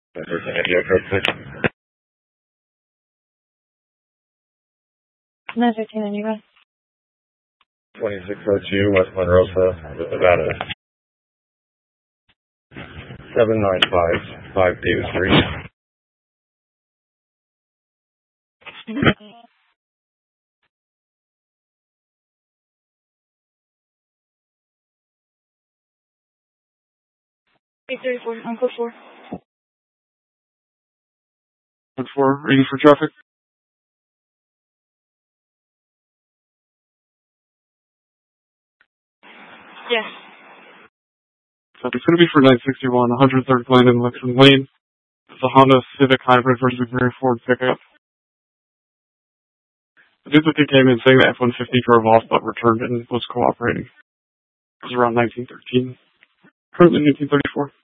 Indio code 6. 915 anyway. 2602 West Monrosa, Nevada. 795 Davis Street. Uncle 4. Uncle 4, reading for traffic. Yes. So it's going to be for 961, 103rd Glen and Lexington Lane. It's a Honda Civic Hybrid versus a Gray Ford pickup. The duplicate came in saying the F-150 drove off but returned and was cooperating. It was around 1913. Currently 1934.